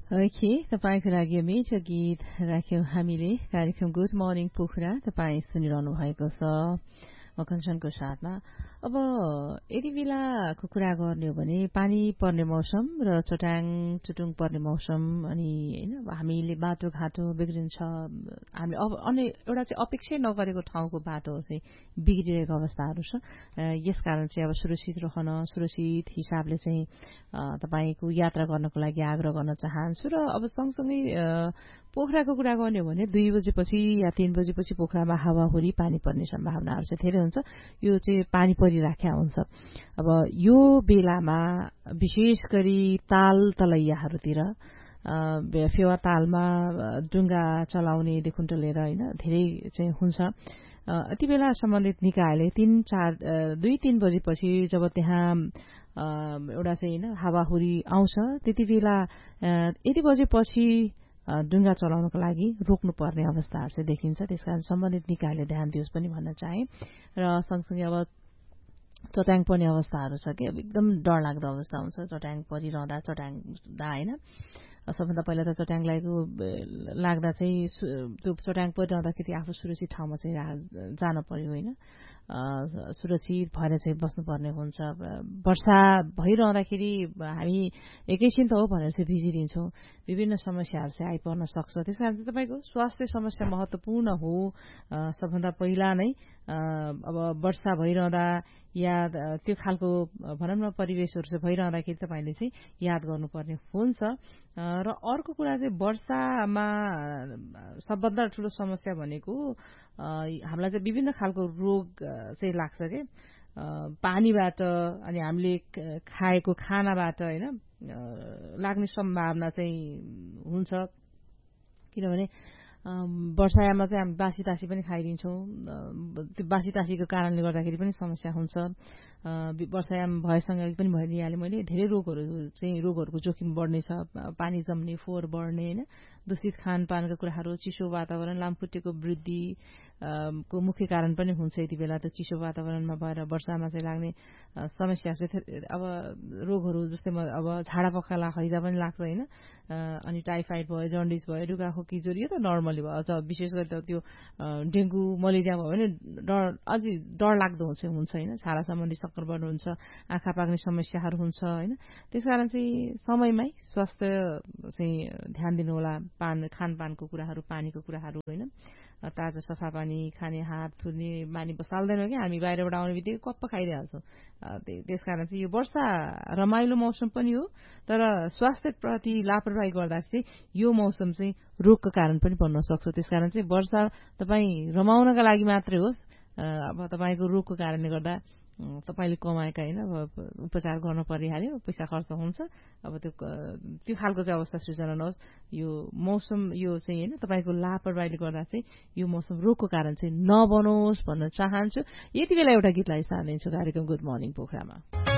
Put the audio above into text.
Okay, तपाईको लागि मिठो गीत राख्यौं हामीले। कार्यक्रम गुड मर्निङ पोखरा तपाईँ सुनिरहनु भएको छ कंचनको साथमा। अब यति बेलाको कुरा गर्ने हो भने पानी पर्ने मौसम र चट्याङ चुटुङ पर्ने मौसम, अनि हैन हामीले बाटोघाटो बिग्रिन्छ, हामीले अनि एउटा चाहिँ अपेक्षा नगरेको ठाउँको बाटो चाहिँ बिग्रिरहेको अवस्थाहरू छ। यसकारण चाहिँ अब सुरक्षित रहन, सुरक्षित हिसाबले चाहिँ तपाईको यात्रा गर्नको लागि आग्रह गर्न चाहन्छु। र अब सँगसँगै पोखराको कुरा गर्ने हो भने 2 बजेपछि या 3 बजेपछि पोखरामा हावाहुरी पानी पर्ने सम्भावनाहरू चाहिँ धेरै हुन्छ। यो चाहिँ पानी परिराख्या हुन्छ। अब यो बेलामा विशेष गरी ताल तलैयाहरूतिर फेवा तालमा डुङ्गा चलाउनेदेखि लिएर हैन धेरै चाहिँ हुन्छ। यति बेला सम्बन्धित निकायले 2-3 बजेपछि जब त्यहाँ एउटा चाहिँ हैन हावाहुरी आउँछ, त्यति बेला यति बजेपछि डुङ्गा चलाउनको लागि रोक्नुपर्ने अवस्थाहरू चाहिँ देखिन्छ। त्यसकारण सम्बन्धित निकायले ध्यान दियोस् पनि भन्न चाहे। र सँगसँगै अब चट्याङ पर्ने अवस्थाहरू छ कि अब एकदम डरलाग्दो अवस्था हुन्छ चट्याङ परिरहँदा, चट्याङदा हैन। सबभन्दा पहिला त चट्याङ लाग्दा चाहिँ त्यो चट्याङ परिरहँदाखेरि आफू सुरक्षित ठाउँमा चाहिँ जान पर्यो हैन। सुरक्षित भएर चाहिँ बस्नुपर्ने हुन्छ। वर्षा भइरहँदाखेरि हामी एकैछिन त हो भनेर चाहिँ भिजिदिन्छौँ, विभिन्न समस्याहरू चाहिँ आइपर्न सक्छ। त्यसकारण चाहिँ तपाईको स्वास्थ्य समस्या महत्वपूर्ण हो। सबभन्दा पहिला नै अब वर्षा भइरहँदा या त्यो खालको भनौं न परिवेशहरू चाहिँ भइरहँदाखेरि तपाईले चाहिँ याद गर्नुपर्ने हुन्छ। र अर्को कुरा चाहिँ वर्षामा सबभन्दा ठूलो समस्या भनेको हामीलाई चाहिँ विभिन्न खालको रोग चाहिँ लाग्छ के पानीबाट, अनि हामीले खाएको खानाबाट हैन लाग्ने सम्भावना चाहिँ हुन्छ। किनभने वर्षायाममा चाहिँ हामी बासी-तासी पनि खाइदिन्छौँ। त्यो बासी-तासीको कारणले गर्दाखेरि पनि समस्या हुन्छ। वर्षायाम भएसँगै पनि भइदिइहालेँ मैले, धेरै रोगहरूको जोखिम बढ्नेछ। पानी जम्ने, फोहोर बढ्ने हैन, दूषित खानपानका कुराहरू, चिसो वातावरण, लामखुट्टेको वृद्धि को मुख्य कारण पनि हुन्छ। यति बेला त चिसो वातावरणमा भएर वर्षामा चाहिँ लाग्ने समस्या चाहिँ अब रोगहरू जस्तै अब झाडा पखाला हैजा पनि लाग्छ हैन। अनि टाइफाइड भयो, जन्डिस भयो, रुगाखोकी ज्वरो, यो त नर्मली भयो। अझ विशेष गरी त त्यो डेंगु मलेरिया भयो भने अझै डर लाग्दो हुन्छ हैन। छाला सम्बन्धी संक्रमण हुन्छ, आँखा पाक्ने समस्याहरू हुन्छ हैन। त्यसकारण चाहिँ समयमै स्वास्थ्य चाहिँ ध्यान दिनु होला। खानपानको कुराहरू, पानीको कुराहरू हैन, ताजा सफा पानी खाने, हात धुने बानी बसाल्दैनौँ कि हामी बाहिरबाट आउने बित्तिकै कप्प खाइदिइहाल्छौँ। त्यसकारण चाहिँ यो वर्षा रमाइलो मौसम पनि हो, तर स्वास्थ्यप्रति लापरवाही गर्दा चाहिँ यो मौसम चाहिँ रोगको कारण पनि बन्न सक्छ। त्यसकारण चाहिँ वर्षा तपाईँ रमाउनका लागि मात्रै होस्, अब तपाईको रोगको कारणले गर्दा तपाईले कमाएका हैन उपचार गर्न परिहाल्यो, पैसा खर्च हुन्छ। अब त्यो खालको चाहिँ अवस्था सृजना नहोस्। यो मौसम यो चाहिँ हैन तपाईको लापरवाहीले गर्दा चाहिँ यो मौसम रोगको कारण चाहिँ नबनोस् भन्न चाहन्छु। यति बेला एउटा गीतलाई सार्दैछु कार्यक्रम गुड मर्निङ पोखरामा।